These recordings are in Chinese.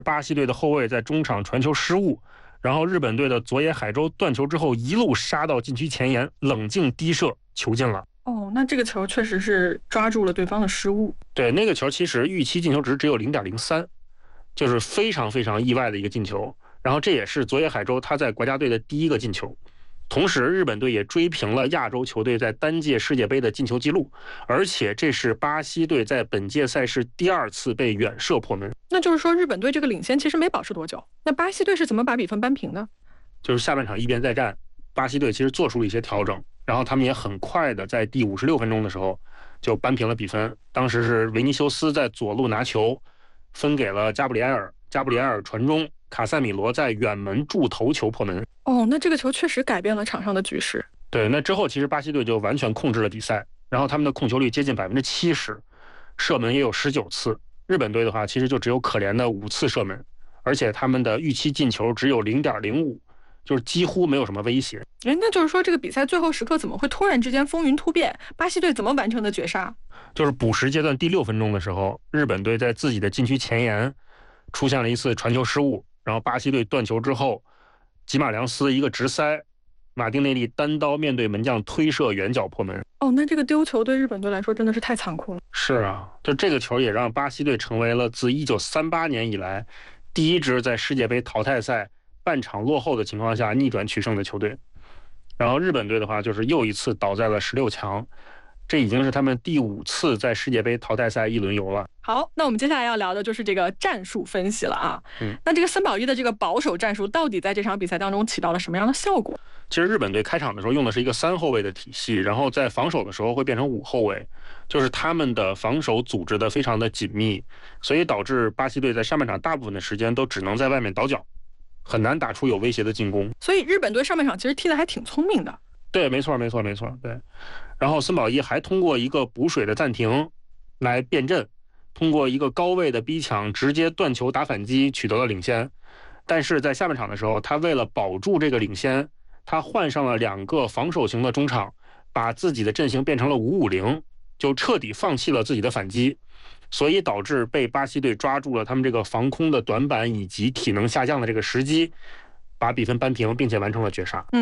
巴西队的后卫在中场传球失误，然后日本队的佐野海舟断球之后一路杀到禁区前沿，冷静低射球进了。 那这个球确实是抓住了对方的失误。 对，那个球其实预期进球值只有 0.03， 就是非常非常意外的一个进球。然后这也是佐野海舟他在国家队的第一个进球。同时日本队也追平了亚洲球队在单届世界杯的进球纪录，而且这是巴西队在本届赛事第2次被远射破门。 那就是说日本队这个领先其实没保持多久，那巴西队是怎么把比分扳平的？ 就是下半场一边再战，巴西队其实做出了一些调整，然后他们也很快的在第56分钟的时候就扳平了比分。当时是维尼修斯在左路拿球分给了加布里埃尔，加布里埃尔传中，卡塞米罗在远门助头球破门。 那这个球确实改变了场上的局势。 对，那之后其实巴西队就完全控制了比赛，然后他们的控球率接近 70%， 射门也有19次。日本队的话其实就只有可怜的5次射门，而且他们的预期进球只有 0.05， 就是几乎没有什么威胁。 那就是说这个比赛最后时刻怎么会突然之间风云突变？巴西队怎么完成的绝杀？ 就是补时阶段第6分钟的时候，日本队在自己的禁区前沿出现了一次传球失误，然后巴西队断球之后，吉马良斯一个直塞，马丁内利单刀面对门将推射远角破门。 那这个丢球对日本队来说真的是太残酷了。 是啊，就这个球也让巴西队成为了自1938年以来第一支在世界杯淘汰赛半场落后的情况下逆转取胜的球队。然后日本队的话就是又一次倒在了16强，这已经是他们第5次在世界杯淘汰赛一轮游了。 好，那我们接下来要聊的就是这个战术分析了啊。那这个森保一的这个保守战术到底在这场比赛当中起到了什么样的效果？ 其实日本队开场的时候用的是一个3后卫的体系，然后在防守的时候会变成5后卫，就是他们的防守组织的非常的紧密，所以导致巴西队在上半场大部分的时间都只能在外面倒脚，很难打出有威胁的进攻。 所以日本队上半场其实踢得还挺聪明的。 对，没错，对。然后森保一还通过一个补水的暂停来变阵，通过一个高位的逼抢直接断球打反击取得了领先。但是在下半场的时候，他为了保住这个领先，他换上了2个防守型的中场，把自己的阵型变成了5-5-0，就彻底放弃了自己的反击，所以导致被巴西队抓住了他们这个防空的短板以及体能下降的这个时机，把比分扳平，并且完成了绝杀。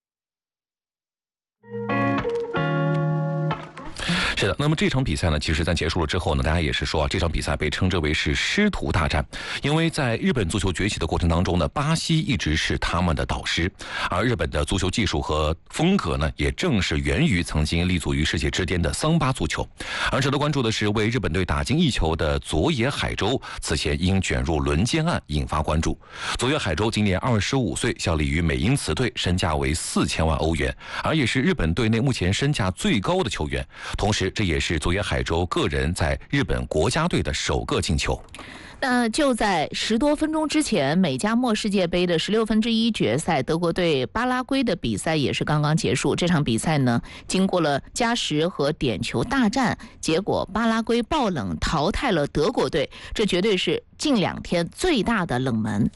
是的，那么这场比赛呢，其实在结束了之后呢，大家也是说这场比赛被称之为是师徒大战，因为在日本足球崛起的过程当中呢，巴西一直是他们的导师，而日本的足球技术和风格呢，也正是源于曾经立足于世界之巅的桑巴足球。而值得关注的是，为日本队打进1球的佐野海舟，此前因卷入轮奸案引发关注。佐野海舟今年25岁，效力于美因茨队，身价为4000万欧元，而也是日本队内目前身价最高的球员。同时，这也是佐野海舟个人在日本国家队的首个进球。 那就在10多分钟之前，美加墨世界杯的16分之一决赛，德国队巴拉圭的比赛也是刚刚结束。这场比赛呢，经过了加时和点球大战，结果巴拉圭爆冷淘汰了德国队，这绝对是近2天最大的冷门。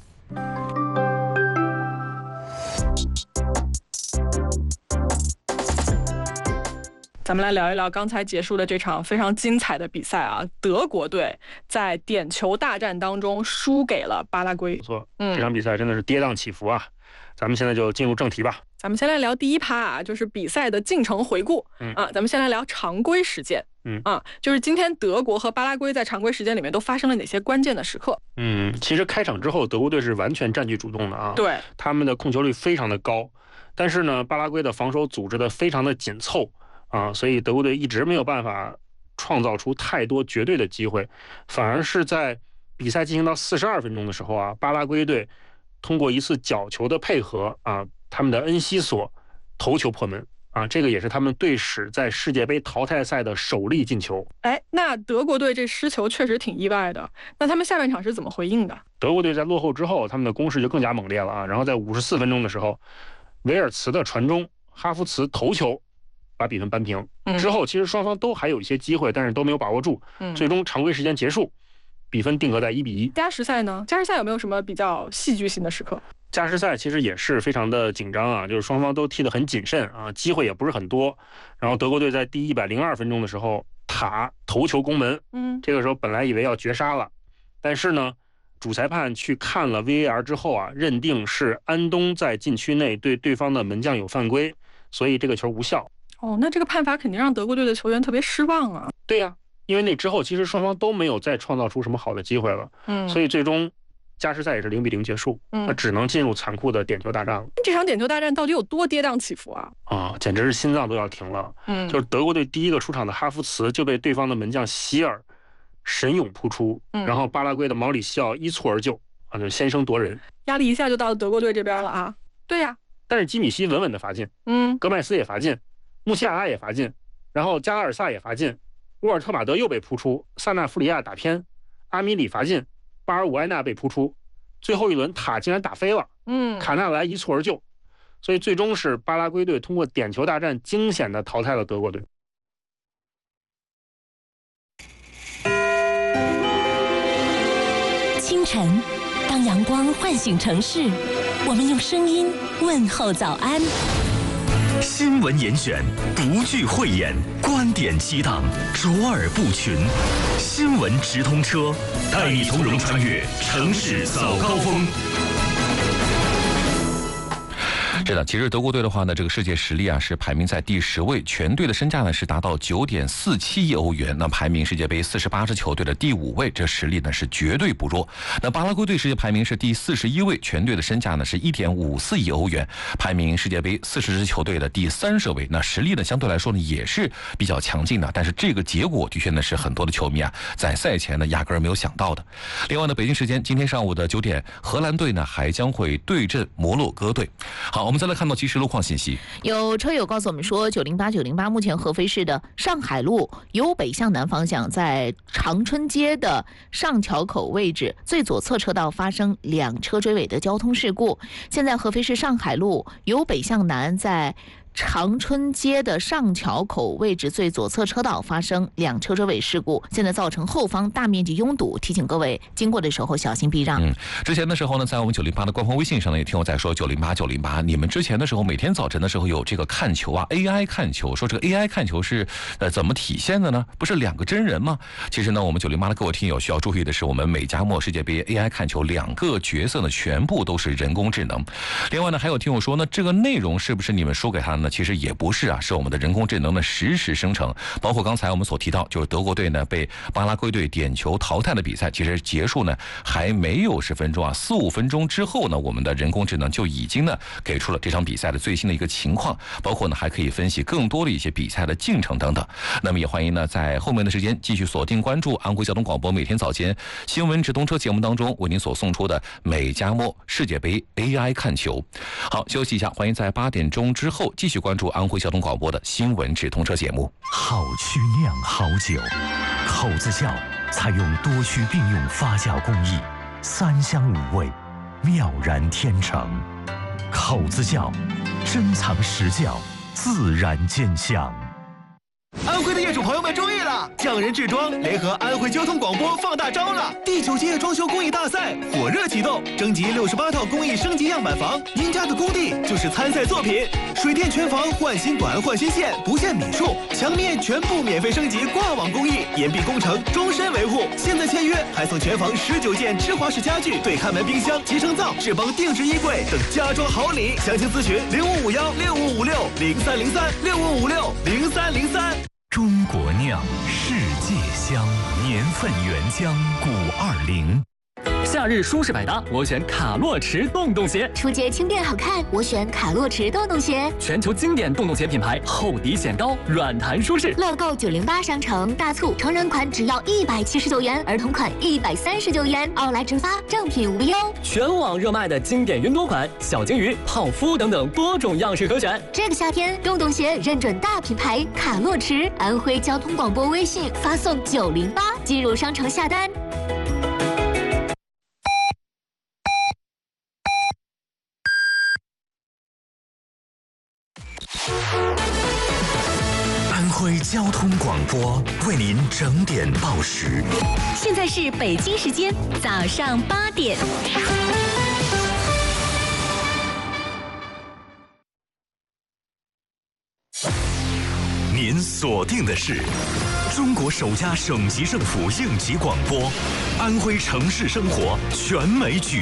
咱们来聊一聊刚才结束的这场非常精彩的比赛啊！德国队在点球大战当中输给了巴拉圭。 没错，这场比赛真的是跌宕起伏啊！咱们现在就进入正题吧。 咱们先来聊第一趴啊，就是比赛的进程回顾。咱们先来聊常规时间。就是今天德国和巴拉圭在常规时间里面都发生了哪些关键的时刻？ 其实开场之后，德国队是完全占据主动的啊。 对， 他们的控球率非常的高，但是呢，巴拉圭的防守组织的非常的紧凑啊，所以德国队一直没有办法创造出太多绝对的机会，反而是在比赛进行到42分钟的时候啊，巴拉圭队通过一次角球的配合啊，他们的恩西索头球破门啊，这个也是他们队史在世界杯淘汰赛的首粒进球。 那德国队这失球确实挺意外的，那他们下半场是怎么回应的？ 德国队在落后之后，他们的攻势就更加猛烈了啊，然后在54分钟的时候，维尔茨的传中，哈弗茨头球把比分扳平。之后其实双方都还有一些机会，但是都没有把握住。最终常规时间结束，比分定格在1-1。 加时赛呢？加时赛有没有什么比较戏剧性的时刻？ 加时赛其实也是非常的紧张啊，就是双方都踢得很谨慎啊，机会也不是很多。然后德国队在第102分钟的时候，塔头球攻门，这个时候本来以为要绝杀了，但是呢， 主裁判去看了 VAR 之后啊，认定是安东在禁区内对对方的门将有犯规，所以这个球无效。 哦，那这个判罚肯定让德国队的球员特别失望啊。 对呀，因为那之后其实双方都没有再创造出什么好的机会了，所以最终加时赛也是0-0结束，那只能进入残酷的点球大战了。 这场点球大战到底有多跌宕起伏啊？ 简直是心脏都要停了。就是德国队第一个出场的哈弗茨就被对方的门将席尔神勇扑出，然后巴拉圭的毛里西奥一蹴而就，就先声夺人， 压力一下就到德国队这边了啊。对呀， 但是基米希稳稳的罚进，戈麦斯也罚进，穆西亚拉也罚进，然后加拉尔萨也罚进，沃尔特马德又被扑出，萨纳弗里亚打偏，阿米里罚进，巴尔伍埃纳被扑出，最后一轮塔竟然打飞了，卡纳莱一蹴而就，所以最终是巴拉圭队通过点球大战惊险的淘汰了德国队。 清晨，当阳光唤醒城市，我们用声音问候早安。 新闻严选，不惧讳言，观点激荡，卓尔不群。新闻直通车，带你从容穿越城市早高峰。 是的，其实德国队的话呢，这个世界实力啊是排名在第10位，全队的身价呢是达到9.47亿欧元，那排名世界杯48支球队的第5位，这实力呢是绝对不弱。那巴拉圭队世界排名是第41位，全队的身价呢是1.54亿欧元，排名世界杯40支球队的第30位，那实力呢相对来说呢也是比较强劲的，但是这个结果的确呢是很多的球迷啊在赛前呢压根儿没有想到的。另外呢，北京时间今天上午的9点，荷兰队呢还将会对阵摩洛哥队。好，我们再来看到即时路况信息。 有车友告诉我们说，908，目前合肥市的上海路由北向南方向，在长春街的上桥口位置最左侧车道发生2车追尾的交通事故。现在合肥市上海路由北向南，在长春街的上桥口位置最左侧车道发生2车追尾事故，现在造成后方大面积拥堵，提醒各位经过的时候小心避让。 之前的时候呢，在我们908的官方微信上呢，也听我在说908，你们之前的时候每天早晨的时候有这个看球啊 ，AI 看球，说这个 AI 看球是怎么体现的呢？不是2个真人吗？其实呢，我们908的各位听友需要注意的是，我们美加墨世界杯 AI 看球2个角色呢，全部都是人工智能。另外呢，还有听友说呢，这个内容是不是你们输给他呢？其实也不是啊，是我们的人工智能的实时生成。包括刚才我们所提到，就是德国队呢被巴拉圭队点球淘汰的比赛，其实结束呢还没有10分钟啊，4-5分钟之后呢，我们的人工智能就已经呢给出了这场比赛的最新的一个情况，包括呢还可以分析更多的一些比赛的进程等等。那么也欢迎呢在后面的时间继续锁定关注安徽交通广播每天早间新闻直通车节目当中为您所送出的美加墨世界杯 AI 看球。好，休息一下，欢迎在8点钟之后继续关注安徽交通广播的新闻直通车节目。 好曲酿好酒，口子窖采用多区并用发酵工艺，3香5味，妙然天成。口子窖，珍藏实窖，自然见香。 安徽的业主朋友们注意了，匠人制装联合安徽交通广播放大招了！第9届装修工艺大赛火热启动，征集68套工艺升级样板房，赢家的工地就是参赛作品。水电全房换新管换新线，不限米数，墙面全部免费升级挂网工艺，岩壁工程终身维护。现在签约还送全房19件芝华士家具、对看门冰箱、集成灶、智邦定制衣柜等家装好礼。详情咨询05516556030365560303。 中国酿，世界香，年份原浆520。 夏日舒适百搭，我选卡洛驰洞洞鞋。 出街轻便好看，我选卡洛驰洞洞鞋。 全球经典洞洞鞋品牌，厚底显高，软弹舒适。 乐购908商城大促，成人款只要179元，儿童款139元，奥莱直发，正品无忧。 全网热卖的经典云朵款、小鲸鱼、泡芙等等多种样式可选。 这个夏天，洞洞鞋认准大品牌卡洛驰。安徽交通广播微信发送908，进入商城下单。 安徽交通广播为您整点报时。 现在是北京时间早上8点。 您锁定的是中国首家省级政府应急广播，安徽城市生活全美举。